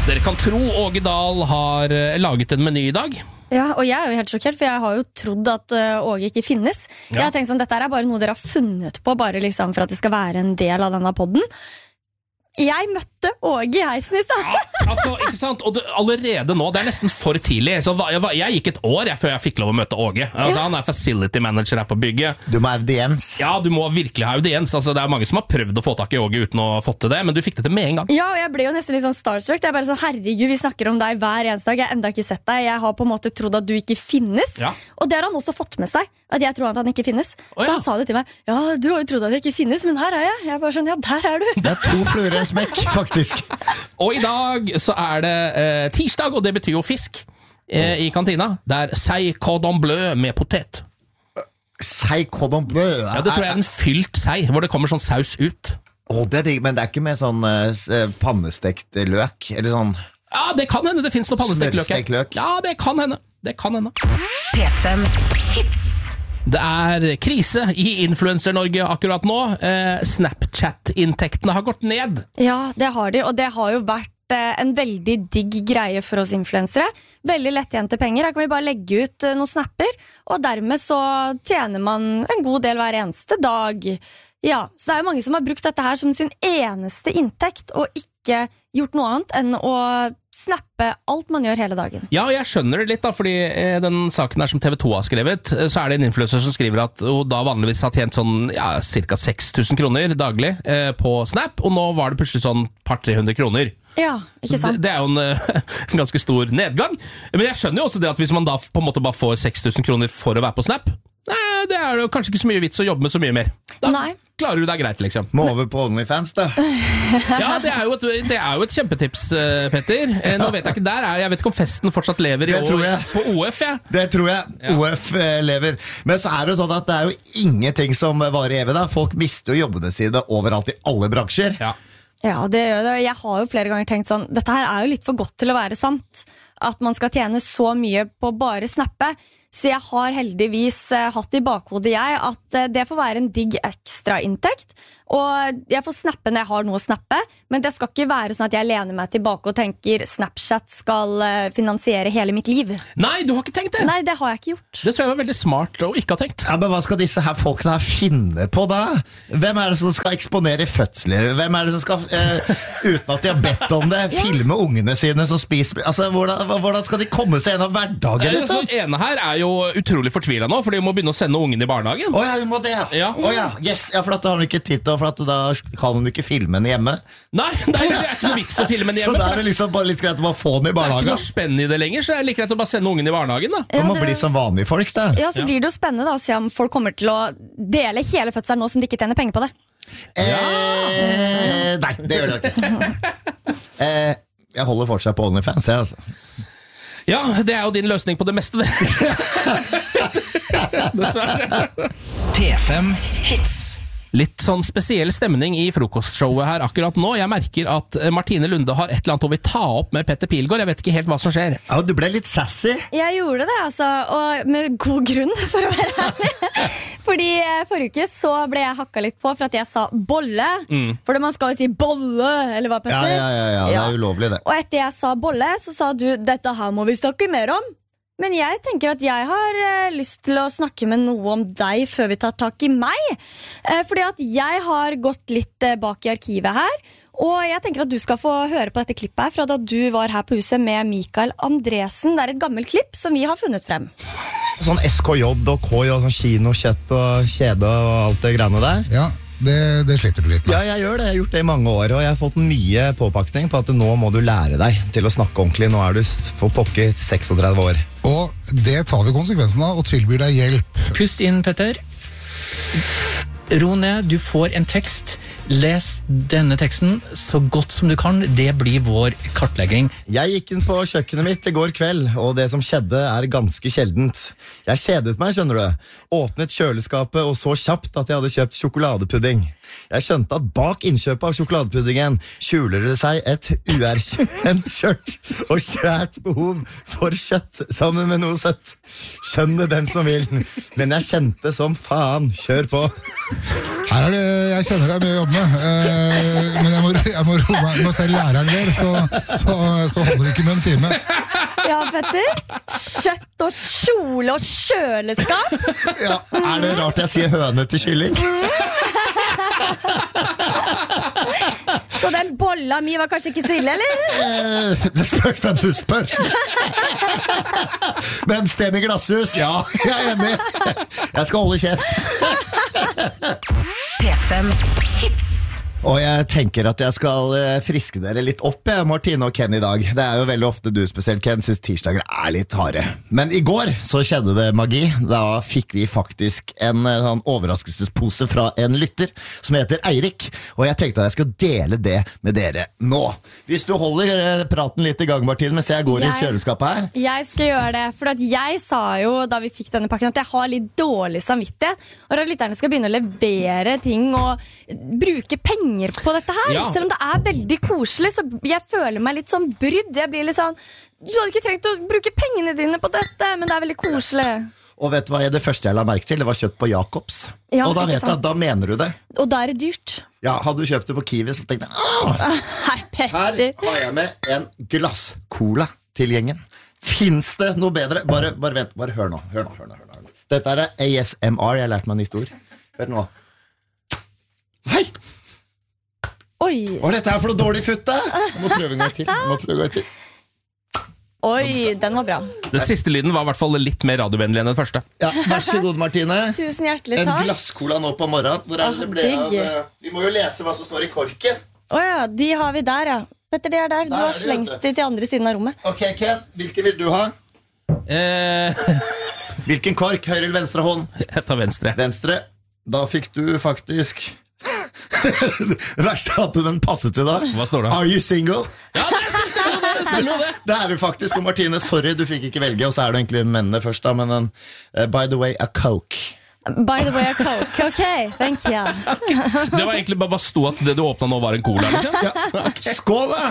Dere kan tro Åge Dahl har laget en meny I dag. Ja, og jeg jo helt sjokkert, for jeg har jo trodd at Åge ikke finnes. Jeg har tenkt sånn, dette er bare noe dere har funnet på, bare liksom for at det skal være en del av denne podden. Jeg møtte Åge I heisen I sted. Altså, ikke sant? Og allerede nå, det nesten for tidlig. Så jeg gikk et år før jeg fikk lov å møte Åge. Altså, han facility manager her på bygget. Du må ha audiens. Ja, du må virkelig ha audiens. Altså, det mange som har prøvd å få tak I Åge uten å få til det, men du fikk det til med en gang. Ja, og jeg ble jo nesten litt sånn starstruck. Det bare sånn, herregud, vi snakker om deg hver eneste dag. Jeg har enda ikke sett deg. Jeg har på en måte trodd at du ikke finnes. Ja. Og det har han også fått med seg, at jeg tror at han ikke finnes. Så han sa det til meg. Ja, du har jo trodd at jeg ikke finnes, men her jeg. Jeg bare sånn, ja, der du. Det 2 fluer I en smekk, faktisk. Og I dag så det tirsdag, og det betyr jo fisk I kantina. Det sei cordon bleu med potet. Sei cordon bleu? Ja, det tror jeg en fylt sei, hvor det kommer sånn saus ut. Det digg, men det ikke med sånn pannestekt løk, eller sånn... Ja, det kan hende det finnes noe pannestekt løk. Smørstekt løk. Ja, det kan hende. Det kan hende. P5 Hits. Det krise I Influencer-Norge akkurat nå. Snapchat-inntektene har gått ned. Ja, det har de, og det har jo vært en veldig digg greie for oss influensere. Veldig lettjente penger. Her kan vi bare legge ut noen snapper, og dermed så tjener man en god del hver eneste dag. Ja, så det jo mange som har brukt dette her som sin eneste inntekt, og ikke gjort noe annet enn å snappe alt man gjør hele dagen. Ja, og jeg skjønner det litt da, fordi den saken her som TV 2 har skrevet, så det en influencer som skriver at hun da vanligvis har tjent sånn, ja, cirka 6 000 kroner daglig på Snap, og nå var det plutselig sånn par 300 kroner. Ja, ikke sant? Det jo en ganske stor nedgang. Men jeg skjønner jo også det at hvis man da på en måte bare får 6 000 kroner for å være på Snap, det jo kanskje ikke så mye vits å jobbe med så mye mer. Da klarer du det greit, liksom. Må over på OnlyFans, da. Ja, det jo et kjempetips, Petter. Nå vet jeg ikke, jeg vet ikke om festen fortsatt lever på OF, ja. Det tror jeg. Ja. OF lever. Men så det sånn at det jo ingenting som varer evig da. Folk mister jo jobbene sine overalt I alle bransjer. Ja. Ja, det gjør det. Jeg har jo flere ganger tenkt sånn, dette her jo litt for godt til å være sant. At man skal tjene så mye på bare snappe. Så jeg har heldigvis hatt I bakhodet at det får være en digg ekstra inntekt. Og jeg får snappe når jeg har noe å snappe, men det skal ikke være sånn at jeg lener meg tilbake og tenker Snapchat skal finansiere hele mitt liv. Nei, du har ikke tenkt det? Nei, det har jeg ikke gjort. Det tror jeg var veldig smart å ikke ha tenkt. Ja, men hva skal disse her folkene her finne på da? Hvem det som skal eksponere fødsler? Hvem det som skal, uten at de har bedt om det, filme ungene sine som spiser? Altså, hvordan skal de komme seg gjennom hverdagen? Så ene her jo utrolig fortvilet nå, fordi de må begynne å sende ungene I barnehagen. Åja, hun må det, ja. Åja, yes, ja, for at da har hun ikke tid til, for at da kan hun ikke filme henne hjemme. Nei, det ikke noe vits å filme henne hjemme. Så da det liksom bare litt greit å bare få henne I barnehagen. Det ikke noe spennende I det lenger, så det like greit å bare sende ungene I barnehagen da. Ja, må bli som vanlige folk da. Ja, så blir det jo spennende da, å se om folk kommer til å dele hele fødselen nå som de ikke tjener penger på det. Nei, det gjør det ikke. Jeg holder fortsatt på OnlyFans, jeg altså. Ja, det jo din løsning på det meste, det. Dessverre. P5 Hits. Litt sånn spesiell stemning I frokostshowet her akkurat nå. Jeg merker at Martine Lunde har et eller annet å vil ta opp med Petter Pilgaard. Jeg vet ikke helt hva som skjer. Ja, du ble litt sassy. Jeg gjorde det, altså, og med god grunn, for å være ærlig. Fordi forrige uke så ble jeg hakket litt på for at jeg sa bolle. Fordi man skal jo si bolle, eller hva, Petter? Ja, det ulovlig det. Og etter jeg sa bolle, så sa du, dette her må vi snakke mer om. Men jeg tenker at jeg har lyst til å snakke med noe om deg før vi tar tak I meg. Fordi at jeg har gått litt bak I arkivet her, og jeg tenker at du skal få høre på dette klippet her fra da du var her på huset med Mikael Andresen. Det et gammelt klipp som vi har funnet frem. Sånn SKJ og KJ og sånn kino, kjett og kjede og alt det greiene der. Ja. Det sliter du litt med. Ja, jeg gjør det. Jeg har gjort det I mange år, og jeg har fått mye påpakning på at nå må du lære deg til å snakke ordentlig. Nå du for pokker 36 år. Og det tar vi konsekvensen av, og tilbyr deg hjelp. Pust inn, Petter. Ro ned, du får en tekst. Les denne teksten så godt som du kan. Det blir vår kartlegging. Jeg gikk inn på kjøkkenet mitt I går kveld, og det som skjedde ganske sjeldent. Jeg kjedet meg, skjønner du. Åpnet kjøleskapet og så kjapt at jeg hadde kjøpt sjokoladepudding. Jeg skjønte at bak innkjøpet av sjokoladepuddingen skjuler det seg et uerkjent kjørt og kjært behov for kjøtt sammen med noe søtt. Skjønne den som vil, men jeg kjente som faen. Kjør på. Her det jeg jeg kjenner det er mye å jobbe med. Men jeg må roe meg. Når selv læreren ler, så holder det ikke med en time. Ja, Petter. Kjøtt og kjole og kjøleskap. Ja, er det rart jeg sier høne til kylling? Så den bolla mi var kanskje ikke så ille, eller? Det spør hvem du spør. Men sten i glasshus, ja, jeg er enig. Jeg skal holde kjeft. P5 Hits. Og jeg tenker at jeg skal friske dere litt opp, Martine og Ken i dag. Det er jo veldig ofte du spesielt, Ken, synes tirsdager er litt harde. Men i går så skjedde det magi. Da fikk vi faktisk en overraskelsespose fra en lytter som heter Eirik. Og jeg tenkte at jeg skulle dele det med dere nå. Hvis du holder praten litt i gang, Martine, mens jeg går i kjøleskapet her. Jeg skal gjøre det, for at jeg sa jo da vi fikk denne pakken at jeg har litt dårlig samvittighet. Og at lytterne skal begynne å levere ting og bruke penger på dette her. Ja. Selv om det er veldig koselig, så jeg føler meg litt sånn brydd. Jeg blir litt sånn, du hadde ikke trengt å bruke pengene dine på dette, men det er veldig koselig. Og vet du hva det første jeg la merke til? Det var kjøpt på Jacobs. Ja, og da ikke vet jeg sant? at da mener du det. Og da er det dyrt. Ja, hadde du kjøpt det på Kiwi, så tenkte jeg Hei, Petter. her har jeg med en glass-cola til gjengen. Finns det noe bedre? Bare vent, bare hør nå. Dette er ASMR, jeg har lært meg nytt ord. Hør nå. Hei! Oi, Hva er dette her for noe dårlig futte? Jeg må prøve en gang til. oi, den var bra. Den siste lyden var i hvert fall litt mer radiovennlig enn den første. Ja, vær så god, Martine. Tusen hjertelig En takk. glasscola nå på morgenen. Hvor er det ble av? digg. Vi må jo lese hva som står i korken. Åja, de har vi der, ja. Petter, de er der. Du Der har er de, slengt vet de til andre siden av rommet. Ok, Ken, hvilken vil du ha? Hvilken kork? Høyre eller venstre hånd? Jeg tar venstre. Venstre. Da fikk du faktisk Det verste er at den passet til deg. Hva står det? Are you single? Ja, det stemmer jo det. Det er du faktisk. Og Martine, sorry, du fikk ikke velge. Og så er det egentlig mennene først da. Men by the way, a coke. By the way, a coke. Ok, thank you. Det var egentlig bare sto at det du åpnet nå var en cola, liksom. Ja. Skål da!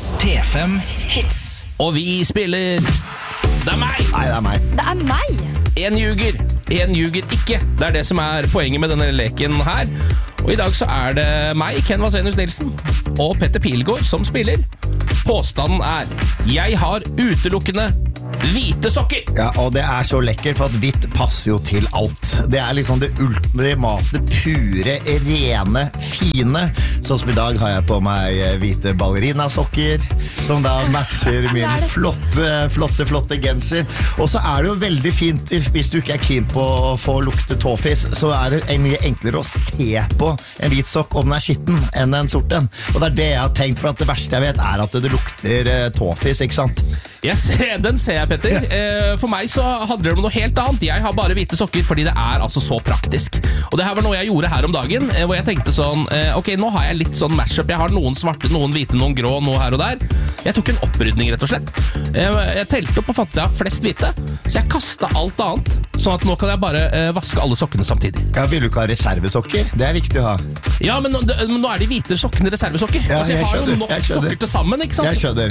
P5 Hits. Og vi spiller Det er meg! Nei, det er meg. Det er meg. En ljuger ikke. Det er det som er poenget med denne leken her. Og i dag så er det meg, Ken Vasenius Nilsen, og Petter Pilgaard som spiller. Påstanden er: jeg har utelukkende hvite sokker. Ja, og det er så lekkert, for at hvitt passer jo til alt. Det er liksom det ultimate, pure, rene, fine. Sånn som i dag har jeg på meg hvite ballerinasokker, som da matcher min flotte genser. Og så er det jo veldig fint, hvis du ikke er keen på å få lukte tåfis, så er det mye enklere å se på en hvit sokk om den er skitten enn en sort en. Og det er det jeg har tenkt, for at det verste jeg vet er at det lukter tåfis, ikke sant? Den ser jeg, Petter. For meg så handler det om noe helt annet. Jeg har bare hvite sokker fordi det er altså så praktisk. Og det her var noe jeg gjorde her om dagen, hvor jeg tenkte sånn, ok, nå har jeg litt sånn mashup. Jeg har noen svarte, noen hvite, noen grå, noe her og der. Jeg tok en opprydning, rett og slett. Jeg telte opp og fant jeg har flest hvite, så jeg kastet alt annet, sånn at nå kan jeg bare vaske alle sokkene samtidig. Ja, vil du ikke ha reservesokker? Det er viktig å ha. Ja, men nå er de hvite sokkene reservesokker. Ja, Altså, jeg har jo jeg nok skjønner. sokker til sammen, ikke sant? Jeg skjønner.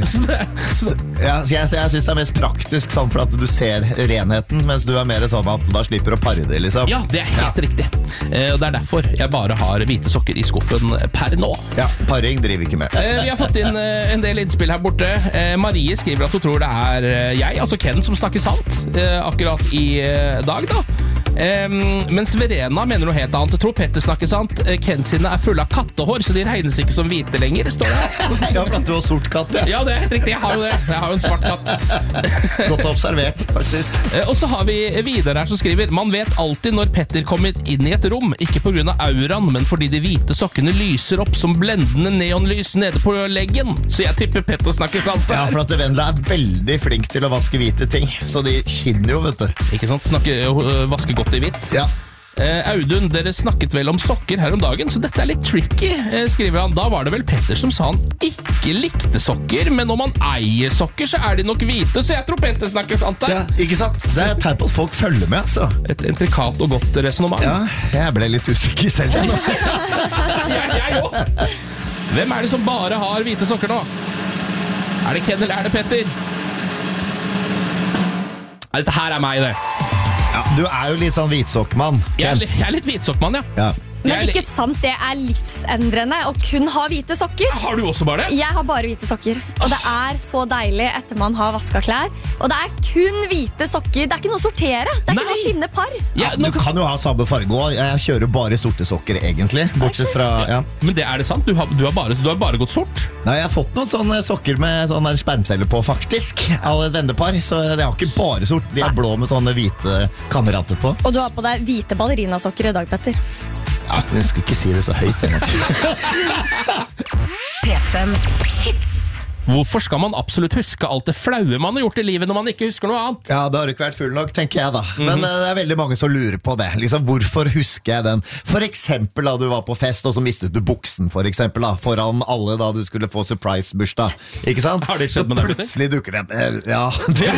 Ja, så jeg synes det er mest praktisk sånn for at du ser renheten, mens du er mer sånn at da slipper du å pare det, liksom. Ja, det er helt riktig. Og det er derfor jeg bare har hvite sokker i skuffen per nå. Ja, paring driver ikke med. Vi har fått inn en del innspill her borte. Marie skriver at hun tror det er jeg, altså Ken, som snakker sant akkurat i dag da. Mens Verena mener noe helt annet. Jeg tror Petter snakker sant. Ken sine er fulle av kattehår, så de regnes ikke som hvite lenger, står det. Ja, for at du har sort katt, ja. Ja, det er helt riktig. Jeg har jo det. Jeg har jo en svart katt. Godt observert, faktisk. Og så har vi Vidar her som skriver: man vet alltid når Petter kommer inn i et rom, ikke på grunn av auraen, men fordi de hvite sokkene lyser opp som blendende neonlys nede på leggen. Så jeg tipper Petter snakker sant. Ja, for at Vendela er veldig flink til å vaske hvite ting, så de skinner jo, vet du. Ikke sant? Vasker godt i hvitt. Ja. Audun, dere snakket vel om sokker her om dagen, så dette er litt tricky, skriver han. Da var det vel Petter som sa han ikke likte sokker, men når man eier sokker, så er de nok hvite, så jeg tror Petter snakker sant der. Ja, ikke sant? Det er et tegn på at folk følger med, altså. Et intrikat og godt resonemang. Ja, jeg ble litt usikker selv nå. Jeg òg. Hvem er det som bare har hvite sokker nå? Er det Ken eller er det Petter? Nei, dette her er meg, det. Ja, du er jo litt sånn hvitsokkmann. Jeg er litt hvitsokkmann, ja. Ja. Men ikke sant, det livsendrende å kun ha hvite sokker. Har du også bare det? Jeg har bare hvite sokker, og det så deilig etter man har vasket klær. Og det kun hvite sokker, det ikke noe å sortere. Det ikke noe å finne par. Du kan jo ha samme farge også. Jeg kjører bare sorte sokker egentlig, bortsett fra, ja. Men det det sant? Du har bare gått sort? Nei, jeg har fått noen sånne sokker med sånne spermceller på faktisk, av et vennepar, så jeg har ikke bare sort. De blå med sånne hvite kamerater på. Og du har på deg hvite ballerinasokker i dag, Petter. Ja, jeg skulle ikke si det så høyt. P5 Hits. Hvorfor skal man absolutt huske alt det flaue man har gjort i livet når man ikke husker noe annet? Ja, det har ikke vært full nok, tenker jeg da. Men det veldig mange som lurer på det. Liksom, hvorfor husker jeg den? For eksempel da du var på fest, og så mistet du buksen, for eksempel da, foran alle da du skulle få surprise-bursdag. Ikke sant? Har det skjedd med deg? Så plutselig dukker det... Ja, det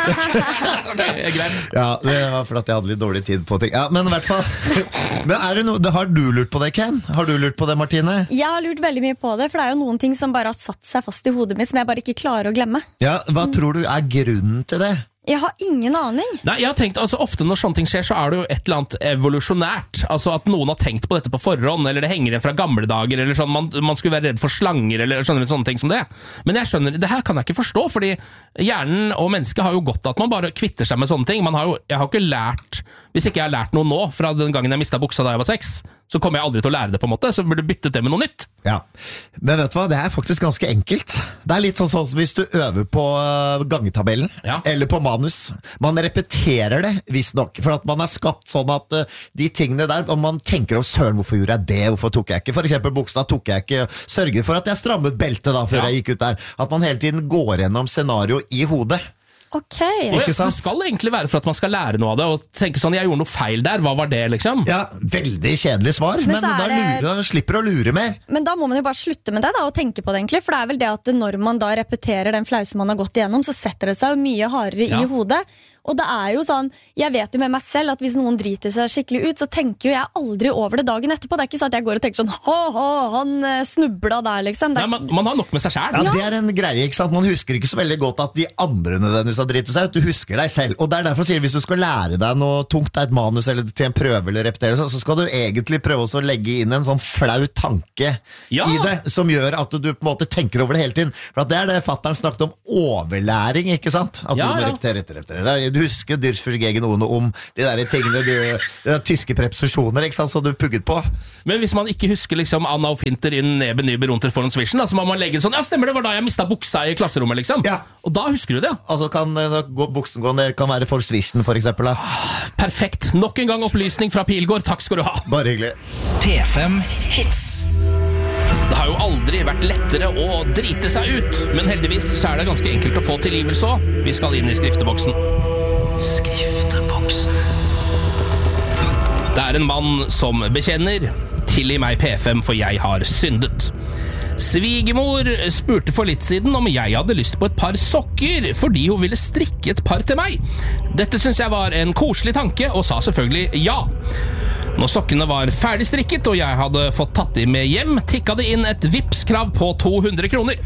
er greit. Ja, det var fordi jeg hadde litt dårlig tid på ting. Ja, men i hvert fall... Men har du lurt på det, Ken? Har du lurt på det, Martine? Jeg har lurt veldig mye på det, for det jo noen ting som bare har satt seg fast i hodet som jeg bare ikke klarer å glemme. Ja, hva tror du grunnen til det? Jeg har ingen aning. Nei, jeg har tenkt, altså ofte når sånne ting skjer, så det jo et eller annet evolusjonært. Altså at noen har tenkt på dette på forhånd, eller det henger igjen fra gamle dager, eller sånn, man skulle være redd for slanger, eller sånne ting som det. Men jeg skjønner, det her kan jeg ikke forstå, fordi hjernen og mennesket har jo godt at man bare kvitter seg med sånne ting. Jeg har ikke lært, hvis ikke jeg har lært noe nå, fra den gangen jeg mistet buksa da jeg var 6, så kommer jeg aldri til å lære det på en måte, så burde du bytte det med noe nytt. Ja, men vet du hva, det faktisk ganske enkelt. Det litt sånn hvis du øver på gangetabellen, eller på manus. Man repeterer det, visstnok, for at man skapt sånn at de tingene der, om man tenker søren, hvorfor gjorde jeg det, hvorfor tok jeg ikke, for eksempel buksa tok jeg ikke, sørger for at jeg strammet beltet da, før jeg gikk ut der, at man hele tiden går gjennom scenario i hodet. Ok. Det skal egentlig være for at man skal lære noe av det, og tenke sånn, jeg gjorde noe feil der, hva var det liksom? Ja, veldig kjedelig svar, men da slipper å lure mer. Men da må man jo bare slutte med det da, og tenke på det egentlig, for det vel det at når man da repeterer den flause man har gått igjennom, så setter det seg jo mye hardere i hodet. Og det jo sånn, jeg vet jo med meg selv at hvis noen driter seg skikkelig ut, så tenker jo jeg aldri over det dagen etterpå. Det ikke sånn at jeg går og tenker sånn, han snubla der liksom. Nei, man har nok med seg selv. Ja, det en greie, ikke sant? Man husker ikke så veldig godt at de andre nødvendigvis har dritet seg ut. Du husker deg selv. Og det derfor sier hvis du skal lære deg noe tungt, et manus eller til en prøve eller repetere, så skal du egentlig prøve å legge inn en sånn flau tanke i det, som gjør at du på en måte tenker over det hele tiden. For at det det fatteren snakket om overlæring, ikke sant? At du må repetere. Du husker Dyrsfjord Gegen Ono om de der tingene, de tyske preposisjoner, ikke sant, så du pugget på. Men hvis man ikke husker liksom Anna og Finter inn nebe nyber runter foran svisjen, så må man legge sånn, ja stemmer det var da jeg mistet buksa i klasserommet liksom. Ja. Og da husker du det. Altså kan buksen gå ned, kan være for svisjen for eksempel da. Perfekt. Nok en gang opplysning fra Pilgård, takk skal du ha. Bare hyggelig. P5 Hits. Det har jo aldri vært lettere å drite seg ut, men heldigvis så det ganske enkelt å få tilgivelse også. Vi skal inn i skrifteboksen. Skrifteboksen. Det en mann som bekjenner: tilgi meg P5, for jeg har syndet. Svigermor spurte for litt siden om jeg hadde lyst på et par sokker, fordi hun ville strikke et par til meg. Dette synes jeg var en koselig tanke, og sa selvfølgelig ja. Når sokkene var ferdig strikket, og jeg hadde fått tatt de med hjem, tikket det inn et Vipps-krav på 200 kroner.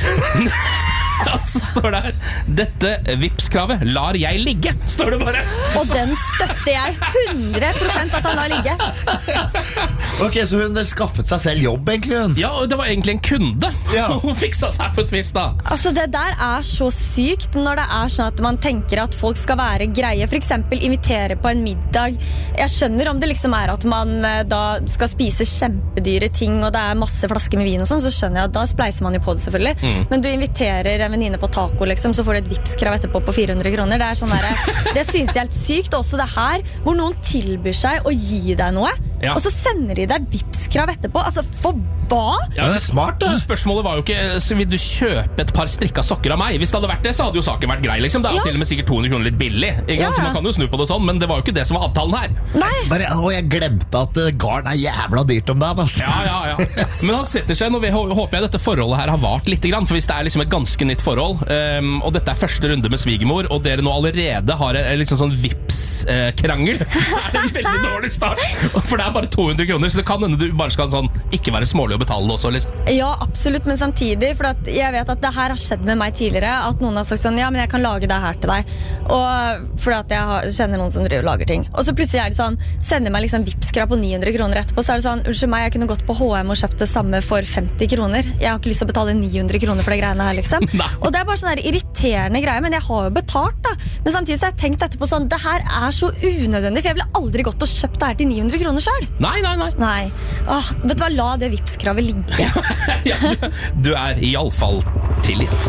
Så står det her: dette Vipps-kravet lar jeg ligge, står det bare. Og den støtter jeg 100% at han lar ligge. Ok, så hun skaffet seg selv jobb egentlig, hun? Ja, det var egentlig en kunde. Ja. Hun fiksa seg på et vis da. Altså det der så sykt, når det sånn at man tenker at folk skal være greie. For eksempel invitere på en middag. Jeg skjønner om det liksom at man da skal spise kjempedyre ting, og det masse flasker med vin og sånn, så skjønner jeg at da spleiser man jo på det selvfølgelig. Men du inviterer en venninne på taco liksom, så får du et Vipps-krav etterpå på 400 kroner. Det sånn der, det synes jeg helt sykt. Også det her, hvor noen tilbyr seg å gi deg noe, og så sender de deg Vipps-krav etterpå. Altså, for hva? Ja, det smart da. Spørsmålet var jo ikke, så vil du kjøpe et par strikka sokker av meg? Hvis det hadde vært det, så hadde jo saken vært grei liksom. Det jo til og med sikkert 200 kroner litt billig, ikke sant? Så man kan jo snu på det sånn, men det var jo ikke det som var avtalen her. Nei. Jeg glemte at garn jævla dyrt om dagen, altså. Ja. Men han setter seg, nå håper jeg dette forholdet her har vart litt grann, for hvis det liksom et ganske nytt forhold, og dette første runde med svigermor, og dere nå allerede har liksom sånn Vipps Vips-krangel, så det en veldig dårlig start. For det bare 200 kroner, så det kan hende du bare skal sånn, ikke være smålig å betale det også. Liksom. Ja, absolutt, men samtidig, for at jeg vet at det her har skjedd med meg tidligere, at noen har sagt sånn, ja, men jeg kan lage det her til deg. Og fordi at jeg kjenner noen som driver og lager ting. Og så plutselig det sånn, sender meg liksom Vips-krav på 900 kroner etterpå, så det sånn, unnskyld meg, jeg kunne gått på H&M og kjøpt det samme for 50 kroner. Jeg har ikke lyst til å betale 900 kroner for det greiene her, liksom. Og det bare sånn der irriterende greie, men jeg har jo betalt da. Men samtidig så har jeg tenkt etterpå sånn, det her så unødvendig, for jeg ville aldri gått og kjøpt det her til 900 kroner selv. Nei. Vet du hva, la det Vips-kravet ligge. Ja, du I alle fall tilgitt.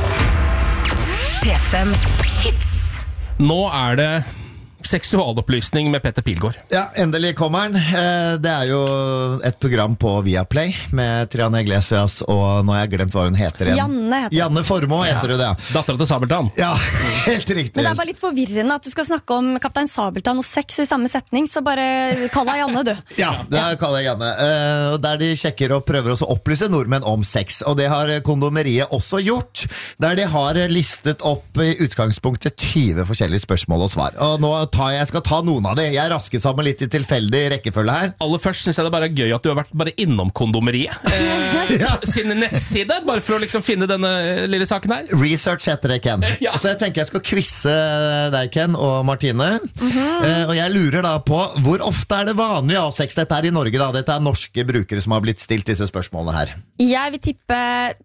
P5 Hits. Nå det seksualopplysning med Petter Pilgaard. Ja, endelig kommer den. Det jo et program på Viaplay med Triana Iglesias, og nå har jeg glemt hva hun heter igjen. Janne heter Janne Formoe heter hun det. Datteren til Sabeltann. Ja, helt riktig. Men det bare litt forvirrende at du skal snakke om Kaptein Sabeltann og sex I samme setning, så bare kall deg Janne, du. Ja, det kaller jeg Janne. Der de sjekker og prøver også å opplyse nordmenn om sex, og det har kondomeriet også gjort, der de har listet opp I utgangspunktet 20 forskjellige spørsmål og svar. Og nå jeg skal ta noen av det. Jeg rasker sammen litt I tilfeldig rekkefølge her. Aller først synes jeg det bare gøy at du har vært bare innom kondomeriet sin nettside, bare for å liksom finne denne lille saken her. Research heter det, Ken. Ja. Så jeg tenker jeg skal quizze deg, Ken, og Martine. Og jeg lurer da på, hvor ofte det vanlig å ha sex? Dette I Norge da, dette norske brukere som har blitt stilt disse spørsmålene her. Jeg vil tippe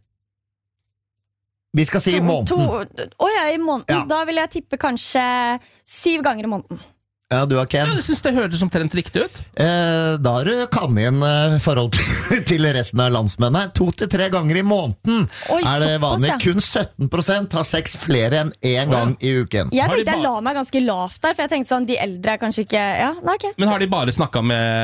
Vi skal si I måneden. I måneden. Ja. Da vil jeg tippe kanskje 7 ganger I måneden. Ja, du har Ken. Jeg synes det hørtes omtrent riktig ut. Da har du kanin forhold til resten av landsmennene. 2 til 3 ganger I måneden det vanlig. Kun 17% har sex flere enn en gang I uken. Jeg tenkte jeg la meg ganske lavt der, for jeg tenkte sånn, de eldre kanskje ikke... Ja, nei, ok. Men har de bare snakket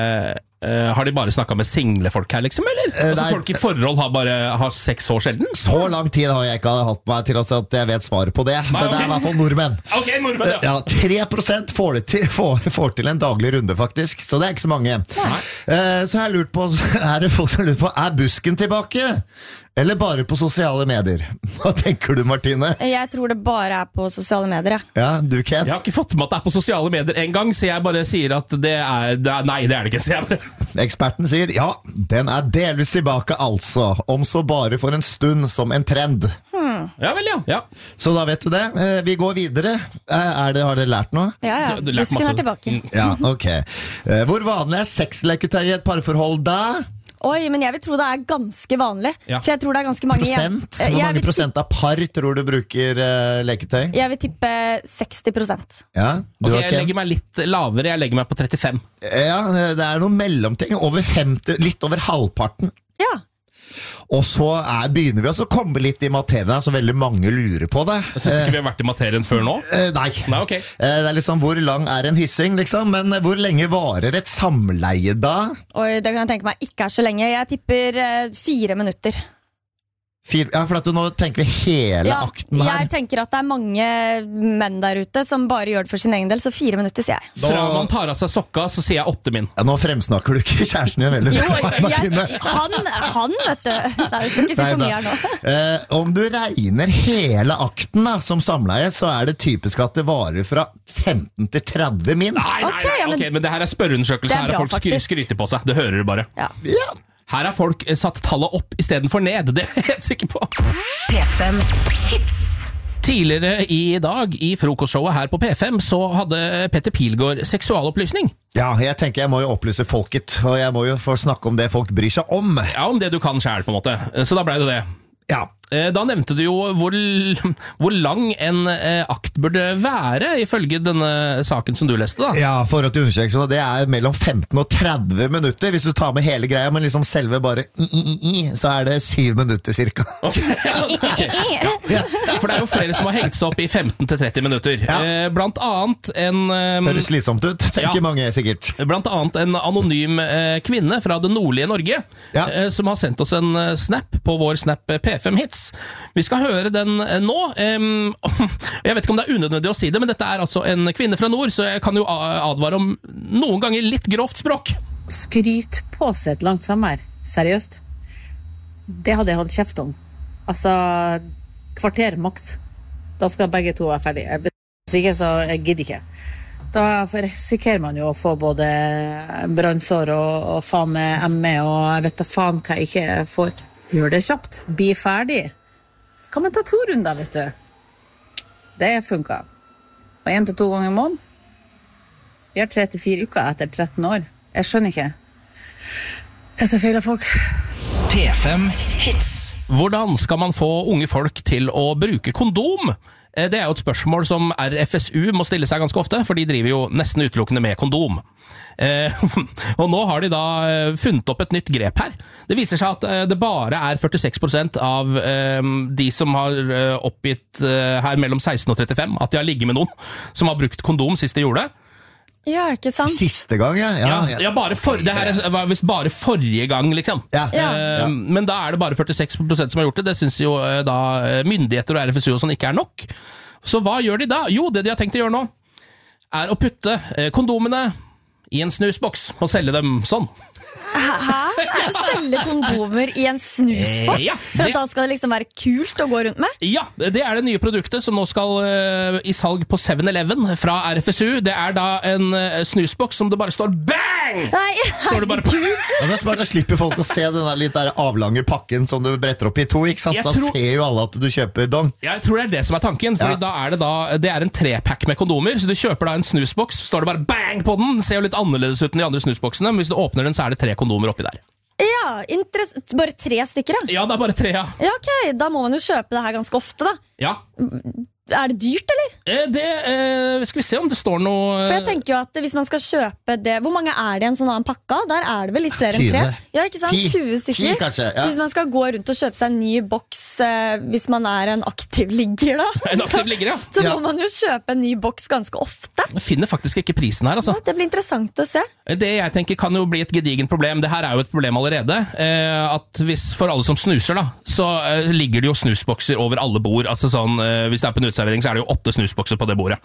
med single folk her, liksom, eller? Altså folk I forhold har sex så sjelden? Så lang tid har jeg ikke hatt meg til at jeg vet svaret på det. Men det I hvert fall nordmenn. Ok, nordmenn, ja. 3% får til en daglig runde, faktisk. Så det ikke så mange. Så jeg har lurt på, det folk som har lurt på, busken tilbake? Eller bare på sosiale medier? Hva tenker du, Martine? Jeg tror det bare på sosiale medier, Ja, du, Ken? Jeg har ikke fått med at det på sosiale medier en gang, så jeg bare sier at nei, det det ikke. Så jeg bare... Eksperten sier, ja, den delvis tilbake altså, om så bare for en stund som en trend. Ja vel, ja. Så da vet du det. Vi går videre. Har dere lært noe? Ja, busken tilbake. Ja, ok. Hvor vanlig sexleketøy I et parforhold da? Oi, men jeg vil tro det ganske vanlig. For jeg tror det ganske mange prosent? Hvor mange prosent av par tror du bruker leketøy? Jeg vil tippe 60%. Ja, ok, jeg legger meg litt lavere. Jeg legger meg på 35. Ja, det noen mellomting. Over 50, litt over halvparten. Ja. Og så begynner vi å komme litt I materien, så veldig mange lurer på det. Jeg synes ikke vi har vært I materien før nå. Nei, ok. Det liksom, hvor lang en hissing, liksom, men hvor lenge varer et samleie da? Oi, det kan jeg tenke meg ikke så lenge. Jeg tipper 4 minutter. Ja, for at nå tenker vi hele akten her. Jeg tenker at det mange menn der ute som bare gjør det for sin egen del, så 4 minutter sier jeg. Fra man tar av seg sokka, så sier jeg 8 min. Ja, nå fremsnakker du ikke kjæresten din veldig. Jo, han vet du. Nei, jeg skal ikke si for mye her nå. Om du regner hele akten da, som samleie, så det typisk at det varer fra 15 til 30 min. Nei, men det her spørreundersøkelse, her folk skryter på seg. Det hører du bare. Ja. Her har folk satt tallet opp I stedet for ned, det jeg helt sikker på. P5 Hits. Tidligere I dag I frokostshowet her på P5 så hadde Petter Pilgaard seksualopplysning. Ja, jeg tenker jeg må jo opplyse folket, og jeg må jo få snakke om det folk bryr seg om. Ja, om det du kan selv på en måte, så da ble det. Ja. Da nevnte du jo hvor lang en akt burde være ifølge denne saken som du leste da. Ja, for at undersøkelsen, det mellom 15 og 30 minutter hvis du tar med hele greia, men liksom selve bare så det 7 minutter cirka. Okay. For det jo flere som har hengt seg opp I 15 til 30 minutter. Blant annet Høres slitsomt ut, tenker mange sikkert. Blant annet en anonym kvinne fra det nordlige Norge som har sendt oss en snap på vår snap P5 Hits. Vi skal høre den nå. Jeg vet ikke om det unødvendig å si det, men dette altså en kvinne fra nord, så jeg kan jo advare om noen ganger litt grovt språk. Skryt på seg et langt sommer, seriøst. Det hadde jeg holdt kjeft om. Altså, kvarter maks. Da skal begge to være ferdige. Hvis ikke, så jeg gidder ikke. Da risikerer man jo å få både brannsår og faen med ME, og jeg vet da faen hva jeg ikke får. Gjør det kjapt. Bli ferdig. Så kan man ta 2 runder, vet du. Det funker. Og 1 til 2 ganger i måneden. Vi har 3 til 4 uker etter 13 år. Jeg skjønner ikke. Hva som feiler folk? P5 Hits. Hvordan skal man få unge folk til å bruke kondom? Det er jo et spørsmål som RFSU må stille seg ganske ofte, for de driver jo nesten utelukkende med kondom. Og nå har de da funnet opp et nytt grep her. Det viser seg at det bare er 46% av de som har oppgitt her mellom 16 og 35, at de har ligget med noen som har brukt kondom sist de gjorde det. Ja, ikke sant? Siste gang, ja. Ja, det her var visst bare forrige gang, liksom. Ja. Men da er det bare 46% som har gjort det. Det synes jo da myndigheter og RFSU og sånn ikke er nok. Så hva gjør de da? Jo, det de har tenkt å gjøre nå, er å putte kondomene i en snusboks og selge dem sånn. Hæ? Selge kondomer i en snusboks? Ja, for at da skal det liksom være kult å gå rundt med? Ja, det er det nye produktet som nå skal i salg på 7-Eleven fra RFSU. Det er da en snusboks som det bare står BANG! Nei, Står det bare på. Ja, det er smart, da slipper folk å se den der litt der avlange pakken som du bretter opp i 2, ikke sant? Da ser jo alle at du kjøper dong. Jeg tror det er det som er tanken, for da er det er en 3-pack med kondomer, så du kjøper da en snusboks, står det bare BANG på den, ser jo litt annerledes ut enn de andre snusboksene, men hvis du åpner den så er det 3 kondomer oppi der. Ja, bare 3 stykker, ja. Ja, det er bare 3, ja. Ja, ok, da må man jo kjøpe det her ganske ofte, da. Ja. Er det dyrt, eller? Skal vi se om det står noe For jeg tenker jo at hvis man skal kjøpe det, hvor mange er det i en sånn annen pakka? Der er det vel litt flere enn 3? Ja, ikke sant? 20 stykker. 10 kanskje, ja. Så hvis man skal gå rundt og kjøpe seg en ny boks, hvis man er en aktiv ligger da, En aktiv ligger, ja. så må man jo kjøpe en ny boks ganske ofte. Jeg finner faktisk ikke prisen her, altså. Ja, det blir interessant å se. Det jeg tenker kan jo bli et gedigent problem. Det her er jo et problem allerede. At hvis for alle som snuser da, så ligger det jo snusbokser over alle bord. Altså sånn, hvis det er på en uteservering så er det jo 8 snusbokser på det bordet.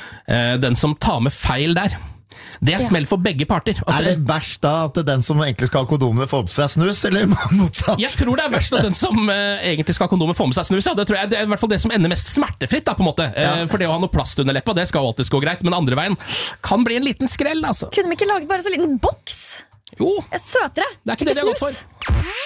Den som tar med feil der, det er smell for begge parter. Altså, Er det verst da at den som egentlig skal ha kondomer får på seg snus, eller motsatt? jeg tror det er verst at den som egentlig skal ha kondomer får med seg snus. Ja. Det tror jeg det er i hvert fall det som ender mest smertefritt, da, på en måte. For det å ha noe plast under leppa, det skal jo alltid gå greit, men andre veien kan bli en liten skrell, altså. Kunne vi ikke lage bare så liten boks? Jo, Søtere. det er ikke det de har gått for. snus.